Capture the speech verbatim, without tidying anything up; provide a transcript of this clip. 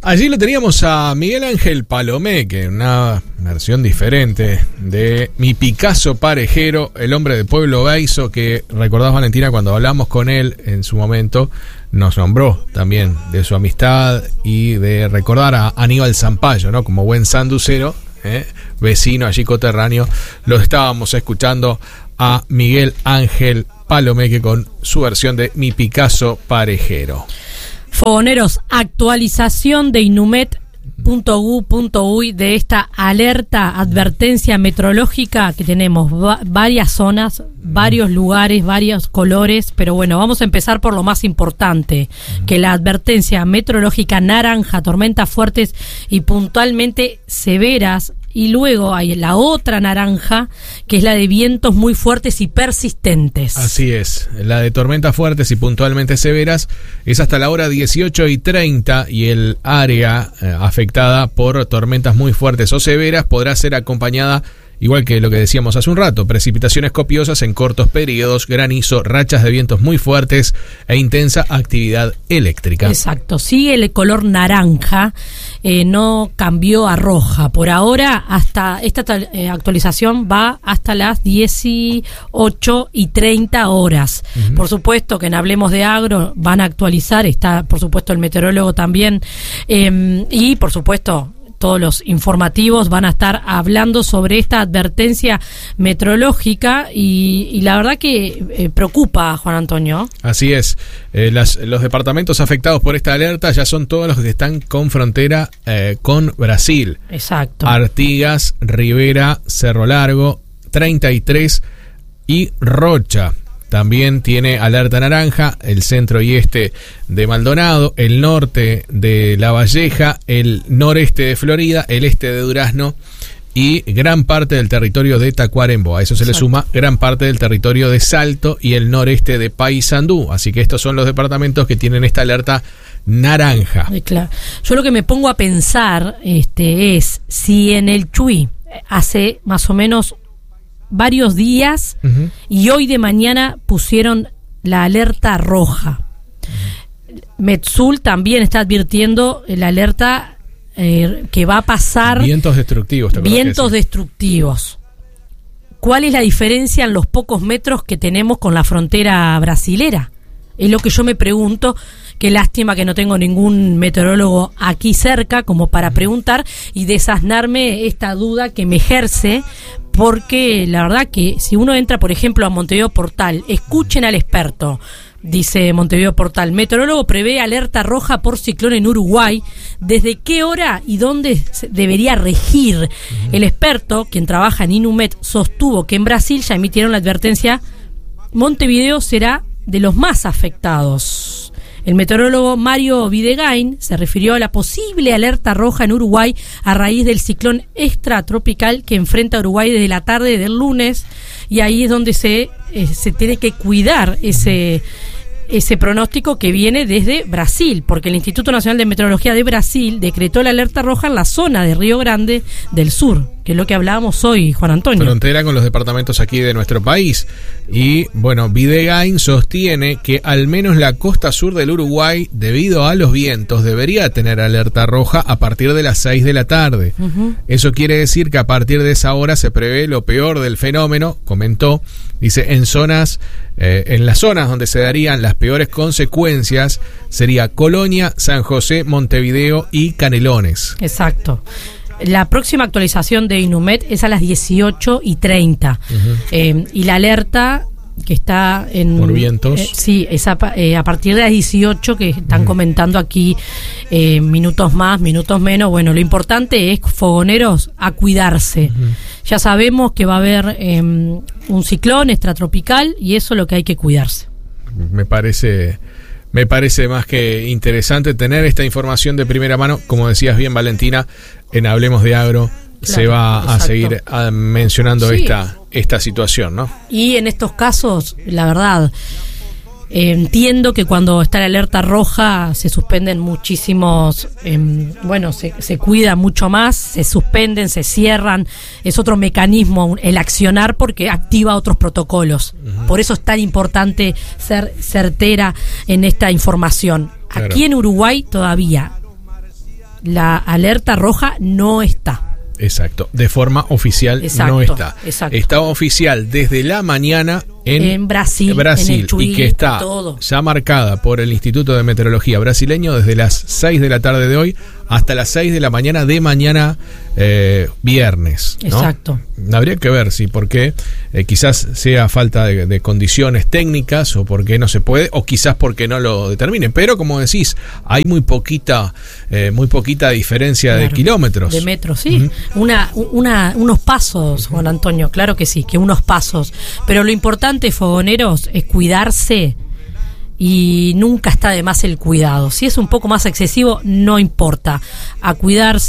Allí lo teníamos a Miguel Ángel Palomeque, una versión diferente de Mi Picasso Parejero, el hombre de Pueblo Baizo, que recordás, Valentina, cuando hablamos con él en su momento, nos nombró también de su amistad y de recordar a Aníbal Zampayo, ¿no? Como buen sanducero, ¿eh? Vecino allí coterráneo. Lo estábamos escuchando a Miguel Ángel Palomeque con su versión de Mi Picasso Parejero. Fogoneros, actualización de inumet punto gu punto uy de esta alerta, advertencia meteorológica que tenemos va- varias zonas, varios lugares, varios colores, pero bueno, vamos a empezar por lo más importante, que la advertencia meteorológica naranja, tormentas fuertes y puntualmente severas. Y luego hay la otra naranja, que es la de vientos muy fuertes y persistentes. Así es, la de tormentas fuertes y puntualmente severas es hasta la hora dieciocho y treinta, y el área eh, afectada por tormentas muy fuertes o severas podrá ser acompañada, igual que lo que decíamos hace un rato, precipitaciones copiosas en cortos periodos, granizo, rachas de vientos muy fuertes e intensa actividad eléctrica. Exacto, sigue el color naranja, eh, no cambió a roja. Por ahora, hasta esta eh, actualización va hasta las dieciocho y treinta horas. Uh-huh. Por supuesto que en Hablemos de Agro van a actualizar, está por supuesto el meteorólogo también, eh, y por supuesto todos los informativos van a estar hablando sobre esta advertencia meteorológica y, y la verdad que eh, preocupa, Juan Antonio. Así es, eh, las, los departamentos afectados por esta alerta ya son todos los que están con frontera eh, con Brasil. Exacto. Artigas, Rivera, Cerro Largo, treinta y tres y Rocha. También tiene alerta naranja el centro y este de Maldonado, el norte de La Valleja, el noreste de Florida, el este de Durazno y gran parte del territorio de Tacuarembó. A eso se Exacto. le suma gran parte del territorio de Salto y el noreste de Paysandú. Así que estos son los departamentos que tienen esta alerta naranja. Sí, claro. Yo lo que me pongo a pensar este, es si en el Chuy hace más o menos varios días uh-huh. y hoy de mañana pusieron la alerta roja. Uh-huh. Metsul también está advirtiendo la alerta eh, que va a pasar vientos destructivos. ¿te vientos destructivos. ¿Cuál es la diferencia en los pocos metros que tenemos con la frontera brasilera? Es lo que yo me pregunto. Qué lástima que no tengo ningún meteorólogo aquí cerca como para preguntar y desasnarme esta duda que me ejerce, porque la verdad que si uno entra, por ejemplo, a Montevideo Portal, escuchen al experto, dice Montevideo Portal, meteorólogo prevé alerta roja por ciclón en Uruguay, ¿desde qué hora y dónde debería regir? Uh-huh. El experto, quien trabaja en Inumet, sostuvo que en Brasil ya emitieron la advertencia, Montevideo será de los más afectados. El meteorólogo Mario Videgain se refirió a la posible alerta roja en Uruguay a raíz del ciclón extratropical que enfrenta a Uruguay desde la tarde del lunes, y ahí es donde se, eh, se tiene que cuidar ese, ese pronóstico que viene desde Brasil, porque el Instituto Nacional de Meteorología de Brasil decretó la alerta roja en la zona de Río Grande del Sur, que es lo que hablábamos hoy, Juan Antonio. Frontera con los departamentos aquí de nuestro país. Y bueno, Videgain sostiene que al menos la costa sur del Uruguay, debido a los vientos, debería tener alerta roja a partir de las seis de la tarde. Uh-huh. Eso quiere decir que a partir de esa hora se prevé lo peor del fenómeno, comentó. Dice, en zonas, eh, en las zonas donde se darían las peores consecuencias sería Colonia, San José, Montevideo y Canelones. Exacto. La próxima actualización de Inumet es a las dieciocho y treinta. Uh-huh. Eh, y la alerta que está en... Por vientos. Eh, sí, es a, eh, a partir de las dieciocho que están uh-huh. comentando aquí, eh, minutos más, minutos menos. Bueno, lo importante es, fogoneros, a cuidarse. Uh-huh. Ya sabemos que va a haber eh, un ciclón extratropical y eso es lo que hay que cuidarse. Me parece... Me parece más que interesante tener esta información de primera mano. Como decías bien, Valentina, en Hablemos de Agro claro, se va exacto. a seguir a, mencionando sí. esta, esta situación, ¿no? Y en estos casos, la verdad, eh, entiendo que cuando está la alerta roja se suspenden muchísimos, eh, bueno, se, se cuida mucho más, se suspenden, se cierran, es otro mecanismo el accionar porque activa otros protocolos. Uh-huh. Por eso es tan importante ser certera en esta información. Claro. Aquí en Uruguay todavía la alerta roja no está. Exacto, de forma oficial exacto, no está. Exacto. Está oficial desde la mañana en, en Brasil, Brasil en el Chuy, y que está todo. ya marcada por el Instituto de Meteorología brasileño desde las seis de la tarde de hoy hasta las seis de la mañana de mañana eh, viernes, ¿no? Exacto. Habría que ver si por qué eh, quizás sea falta de, de condiciones técnicas o por qué no se puede o quizás porque no lo determinen, pero como decís hay muy poquita eh, muy poquita diferencia claro, de kilómetros, de metros, sí. Uh-huh. Una, una, unos pasos, Juan Antonio, claro que sí, que unos pasos. Pero lo importante, fogoneros, es cuidarse y nunca está de más el cuidado. Si es un poco más excesivo, no importa. A cuidarse.